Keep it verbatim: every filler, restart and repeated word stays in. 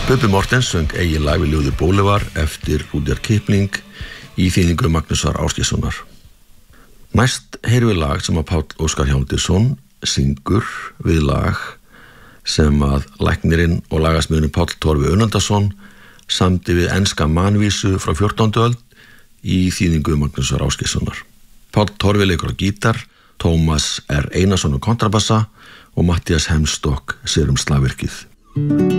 Bubbi Morthens söng eigið lag við ljóðið Bolivar eftir Rudyard Kipling í þýðingu Magnúsar Ásgeirssonar. Næst heyrum við lag sem að Páll Óskar Hjálmtýsson syngur við lag sem að læknirinn og lagasmiðurinn Páll Torfi Önundarson samdi við enska manvísu frá fjórtándu öld í þýðingu Magnúsar Ásgeirssonar. Páll Torfi leikur á gítar, Tómas R. Einarsson á kontrabassa og Matthías Hemstokk sér um slagverkið.